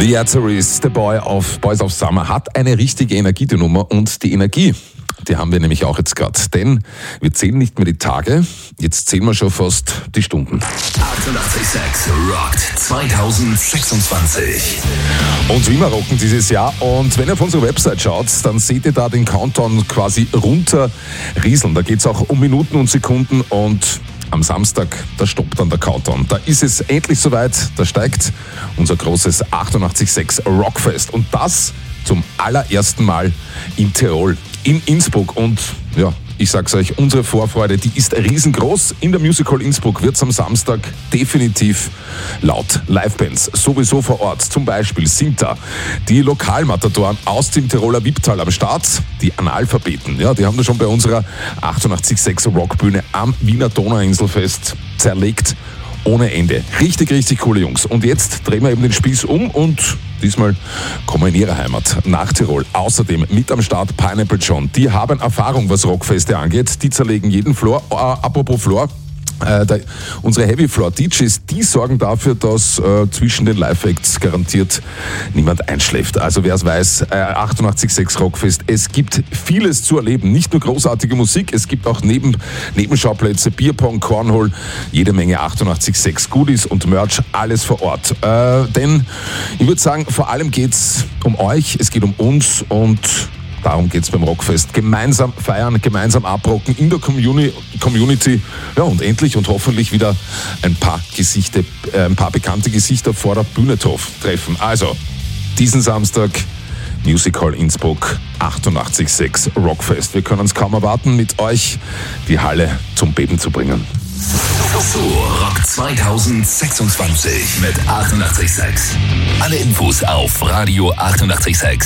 The Azaris, The Boys of Summer, hat eine richtige Energie, die Nummer. Und die Energie, die haben wir nämlich auch jetzt gerade. Denn wir zählen nicht mehr die Tage, jetzt zählen wir schon fast die Stunden. 88,6 rockt 2026. Und wie wir rocken dieses Jahr. Und wenn ihr auf unsere Website schaut, dann seht ihr da den Countdown quasi runterrieseln. Da geht es auch um Minuten und Sekunden und am Samstag, da stoppt dann der Countdown. Da ist es endlich soweit, da steigt unser großes 88,6 Rockfest. Und das zum allerersten Mal in Tirol, in Innsbruck. Und ja, ich sag's euch, unsere Vorfreude, die ist riesengroß. In der Music Hall Innsbruck wird's am Samstag definitiv laut. Livebands sowieso vor Ort. Zum Beispiel sind da die Lokalmatadoren aus dem Tiroler Wipptal am Start. Die Analphabeten, ja, die haben da schon bei unserer 88,6 Rockbühne am Wiener Donauinselfest zerlegt. Ohne Ende. Richtig, richtig coole Jungs. Und jetzt drehen wir eben den Spieß um und diesmal kommen wir in ihre Heimat, nach Tirol. Außerdem mit am Start Pineapple John. Die haben Erfahrung, was Rockfeste angeht. Die zerlegen jeden Floor. Apropos Floor. Unsere Heavy Floor DJs, die sorgen dafür, dass zwischen den Live-Acts garantiert niemand einschläft. Also wer es weiß, 88,6 Rockfest, es gibt vieles zu erleben. Nicht nur großartige Musik, es gibt auch Nebenschauplätze, Bierpong, Cornhole, jede Menge 88,6 Goodies und Merch, alles vor Ort. Denn ich würde sagen, vor allem geht's um euch, es geht um uns und darum geht's beim Rockfest. Gemeinsam feiern, gemeinsam abrocken in der Community. Ja, und endlich und hoffentlich wieder ein paar bekannte Gesichter vor der Bühne treffen. Also, diesen Samstag, Music Hall Innsbruck, 88,6 Rockfest. Wir können es kaum erwarten, mit euch die Halle zum Beben zu bringen. So rockt 2026 mit 88,6. Alle Infos auf Radio 88,6.